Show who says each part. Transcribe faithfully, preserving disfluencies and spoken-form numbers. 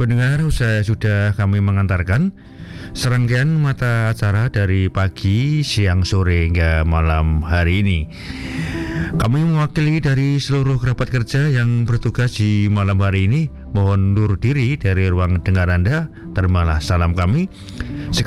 Speaker 1: Pendengar, usai sudah kami mengantarkan serangkaian mata acara dari pagi, siang, sore hingga malam hari ini. Kami mewakili dari seluruh kerabat kerja yang bertugas di malam hari ini, mohon undur diri dari ruang dengar Anda. Terimalah salam kami.